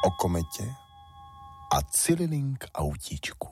o kometě a Cililing autíčku.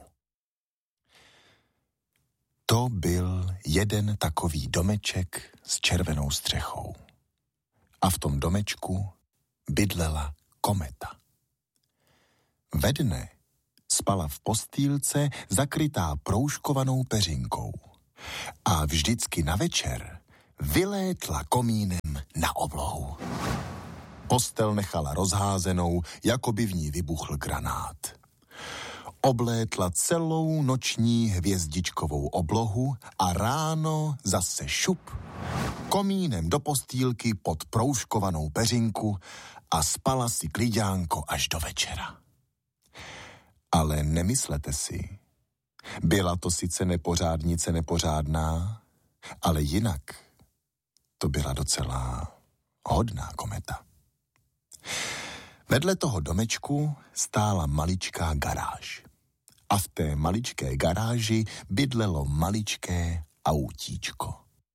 To byl jeden takový domeček s červenou střechou. A v tom domečku bydlela kometa. Ve dne spala v postýlce zakrytá proužkovanou peřinkou a vždycky na večer vylétla komínem na oblohu. Postel nechala rozházenou, jako by v ní vybuchl granát. Oblétla celou noční hvězdičkovou oblohu a ráno zase šup, komínem do postýlky pod proužkovanou peřinku a spala si klidňánko až do večera. Ale nemyslete si, byla to sice nepořádnice nepořádná, ale jinak to byla docela hodná kometa. Vedle toho domečku stála maličká garáž. A v té maličké garáži bydlelo maličké autíčko.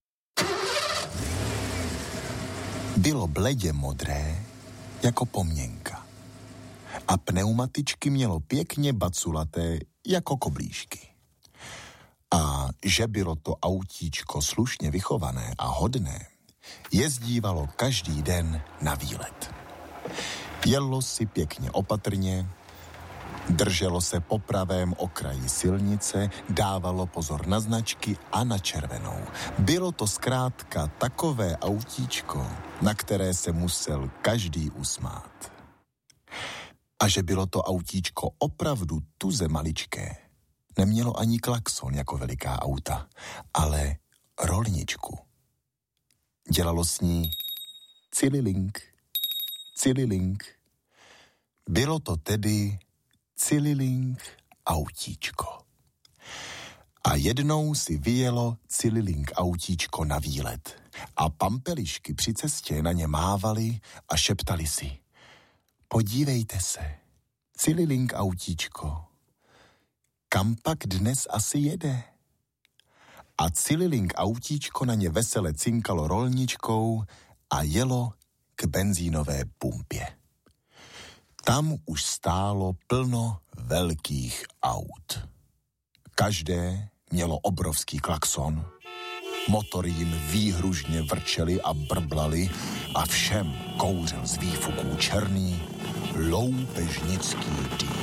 Bylo bledě modré jako pomněnka a pneumatičky mělo pěkně baculaté jako koblížky. A že bylo to autíčko slušně vychované a hodné, jezdívalo každý den na výlet. Jelo si pěkně opatrně, drželo se po pravém okraji silnice, dávalo pozor na značky a na červenou. Bylo to zkrátka takové autíčko, na které se musel každý usmát. A že bylo to autíčko opravdu tuze maličké, nemělo ani klakson jako veliká auta, ale rolničku. Dělalo s ní cililing, cililing. Bylo to tedy Cililing autíčko. A jednou si vyjelo Cililing autíčko na výlet a pampelišky při cestě na ně mávali a šeptali si: podívejte se, Cililing autíčko, kam pak dnes asi jede? A Cililing autíčko na ně vesele cinkalo rolničkou a jelo k benzínové pumpě. Tam už stálo plno velkých aut. Každé mělo obrovský klakson. Motory jim výhružně vrčely a brblali a všem kouřil z výfuků černý loupežnický dým.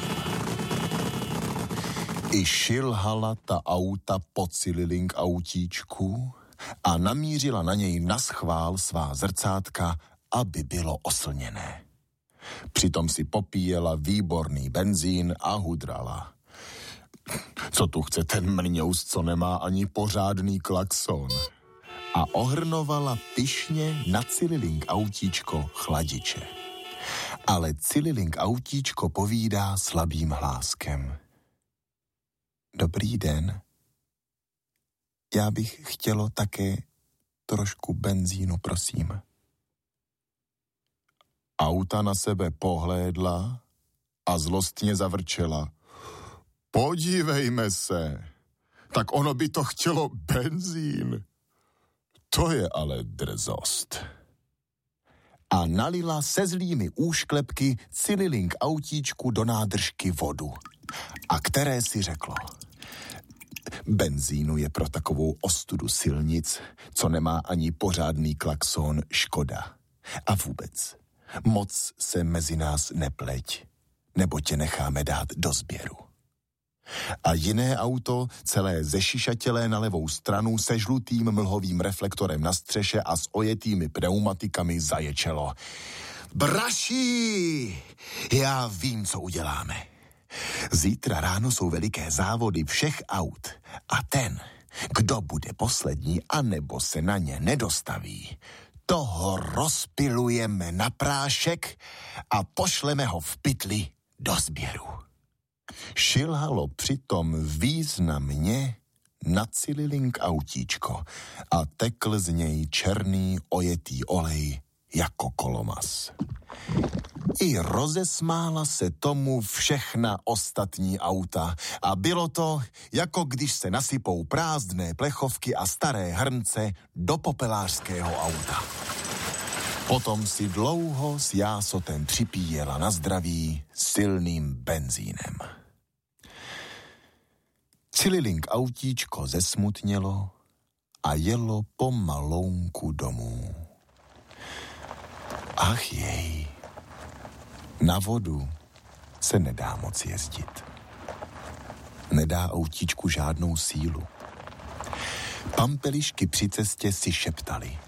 I šilhala ta auta po Cililing autíčku a namířila na něj naschvál svá zrcátka, aby bylo oslněné. Přitom si popíjela výborný benzín a hudrala. Co tu chce ten mrňous, co nemá ani pořádný klakson? A ohrnovala pyšně na Cililing autíčko chladiče. Ale Cililing autíčko povídá slabým hláskem: dobrý den, já bych chtělo také trošku benzínu, prosím. Auta na sebe pohlédla a zlostně zavrčela: podívejme se, tak ono by to chtělo benzín. To je ale drzost. A nalila se zlými úšklepky Cililing autíčku do nádržky vodu, a které si řeklo: benzínu je pro takovou ostudu silnic, co nemá ani pořádný klakson, škoda. A vůbec, moc se mezi nás nepleť, nebo tě necháme dát do sběru. A jiné auto, celé zešišatělé na levou stranu, se žlutým mlhovým reflektorem na střeše a s ojetými pneumatikami zaječelo: braší, já vím, co uděláme. Zítra ráno jsou veliké závody všech aut a ten, kdo bude poslední anebo se na ně nedostaví, toho rozpilujeme na prášek a pošleme ho v pytli do sběru. Šilhalo přitom významně na Cililing autíčko a tekl z něj černý ojetý olej jako kolomas. I rozesmála se tomu všechna ostatní auta a bylo to, jako když se nasypou prázdné plechovky a staré hrnce do popelářského auta. Potom si dlouho s jásotem připíjela na zdraví silným benzínem. Cililink autíčko zesmutnělo a jelo pomalounku domů. Ach jej, na vodu se nedá moc jezdit. Nedá autíčku žádnou sílu. Pampelišky při cestě si šeptali.